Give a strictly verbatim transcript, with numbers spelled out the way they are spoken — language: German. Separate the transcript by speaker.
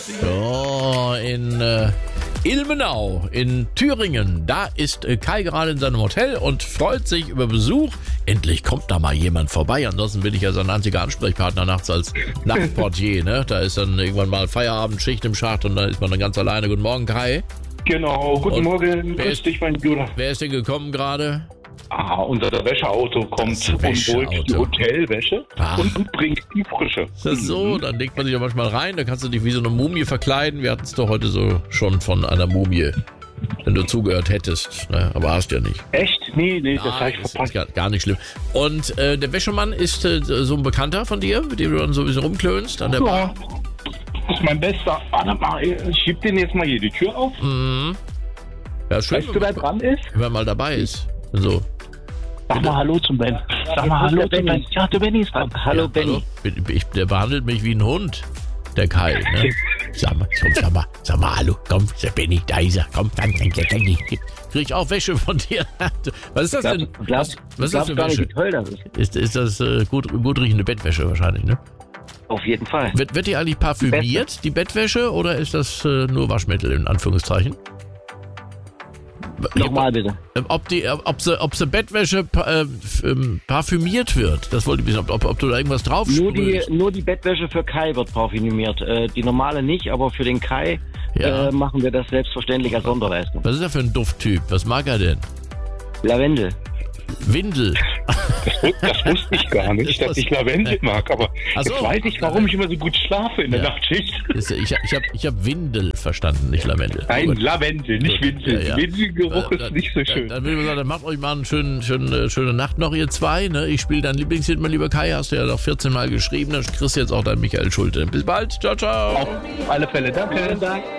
Speaker 1: Ja, in äh, Ilmenau in Thüringen, da ist äh, Kai gerade in seinem Hotel und freut sich über Besuch. Endlich kommt da mal jemand vorbei. Ansonsten bin ich ja sein einziger Ansprechpartner nachts als Nachtportier. Ne? Da ist dann irgendwann mal Feierabendschicht im Schacht und dann ist man dann ganz alleine. Guten Morgen, Kai.
Speaker 2: Genau, guten
Speaker 1: Und
Speaker 2: Morgen.
Speaker 1: wer
Speaker 2: Grüß
Speaker 1: ist-
Speaker 2: dich, mein Bruder.
Speaker 1: Wer ist denn gekommen gerade?
Speaker 2: Ah, unser Wäscheauto kommt
Speaker 1: Das
Speaker 2: und holt
Speaker 1: Wäscheauto.
Speaker 2: die Hotelwäsche
Speaker 1: Ah.
Speaker 2: und bringt die frische.
Speaker 1: Ist das so? Dann legt man sich ja manchmal rein, da kannst du dich wie so eine Mumie verkleiden. Wir hatten es doch heute so schon von einer Mumie, wenn du zugehört hättest. Ne? Aber hast ja nicht.
Speaker 2: Echt? Nee, nee, das
Speaker 1: Ah,
Speaker 2: habe ich
Speaker 1: das ist
Speaker 2: verpasst.
Speaker 1: gar, gar nicht schlimm. Und äh, der Wäschemann ist äh, so ein Bekannter von dir, mit dem du dann so ein bisschen rumklönst an der Bar?
Speaker 2: Ja, das ist mein Bester. Warte mal, ich schieb den jetzt mal hier die Tür auf.
Speaker 1: Mhm. Ja, ist schön,
Speaker 2: Weißt du, wer dran ist?
Speaker 1: wenn man mal dabei ist. So.
Speaker 2: Sag mal Hallo zum Ben. Sag mal Hallo zum Ben. Ja, der Benny ist dran. Hallo,
Speaker 1: Ja,
Speaker 2: Benny.
Speaker 1: hallo. Ich, ich, der behandelt mich wie ein Hund, der Kai. Ne? Sag mal, komm, sag mal, sag mal, hallo, komm, der Benny, da ist er, komm, dann, dann, dann, dann. Krieg ich auch Wäsche von dir? Was ist das denn?
Speaker 3: Du glaubst,
Speaker 1: Was ist
Speaker 3: du
Speaker 1: das für
Speaker 3: glaubst gar nicht,
Speaker 1: Wäsche?
Speaker 3: wie toll das ist.
Speaker 1: Ist, ist das äh, gut, gut riechende Bettwäsche wahrscheinlich, ne?
Speaker 3: Auf jeden Fall.
Speaker 1: Wird, wird die eigentlich parfümiert, die Bettwäsche, oder ist das äh, nur Waschmittel, in Anführungszeichen?
Speaker 3: Nochmal bitte.
Speaker 1: Ähm, Ob die, äh, ob sie, ob sie Bettwäsche pa- äh, f- ähm, parfümiert wird, das wollte ich wissen, ob, ob, ob du da irgendwas drauf
Speaker 3: Nur die,
Speaker 1: sprühst.
Speaker 3: nur die Bettwäsche für Kai wird parfümiert. Äh, die normale nicht, aber für den Kai
Speaker 1: Ja.
Speaker 3: äh, machen wir das selbstverständlich als Sonderleistung.
Speaker 1: Was ist er für ein Dufttyp? Was mag er denn?
Speaker 3: Lavendel.
Speaker 1: Windel.
Speaker 2: Das wusste ich gar nicht,
Speaker 1: Ist
Speaker 2: dass
Speaker 1: das-
Speaker 2: ich Lavendel mag, aber
Speaker 1: Ach so.
Speaker 2: jetzt weiß ich, warum ich immer so gut schlafe in der
Speaker 1: Ja.
Speaker 2: Nachtschicht.
Speaker 1: Ist, ich ich habe ich hab Windel verstanden, nicht Lavendel.
Speaker 2: Nein,
Speaker 1: Gut.
Speaker 2: Lavendel, nicht
Speaker 1: Gut.
Speaker 2: Windel.
Speaker 1: Ja, ja.
Speaker 2: Windelgeruch
Speaker 1: Äh,
Speaker 2: ist
Speaker 1: dann-
Speaker 2: nicht so
Speaker 1: Dann,
Speaker 2: schön.
Speaker 1: dann würde ich sagen, dann macht euch mal eine schöne, schöne, schöne Nacht noch, ihr zwei. Ne? Ich spiele dein Lieblingslied, mein lieber Kai, hast du ja noch vierzehn Mal geschrieben. Dann kriegst du jetzt auch dein Michael Schulte. Bis bald. Ciao, ciao.
Speaker 2: Auf alle Fälle, danke.
Speaker 3: Vielen Dank.